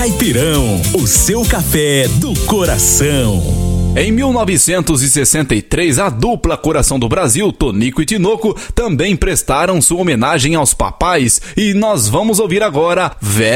Caipirão, o seu café do coração. Em 1963, a dupla Coração do Brasil, Tonico e Tinoco, também prestaram sua homenagem aos papais. E nós vamos ouvir agora